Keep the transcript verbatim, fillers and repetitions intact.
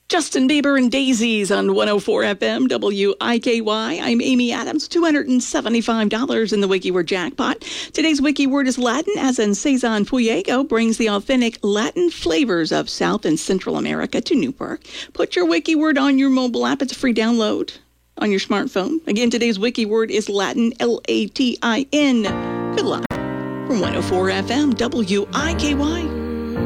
Justin Bieber and Daisies on one oh four F M W I K Y. I'm Amy Adams. two hundred seventy-five dollars in the WikiWord jackpot. Today's wiki word is Latin, as in Cezanne Fuego brings the authentic Latin flavors of South and Central America to Newpark. Put your wiki word on your mobile app. It's a free download on your smartphone. Again, today's wiki word is Latin, L A T I N. Good luck. From one oh four F M W I K Y.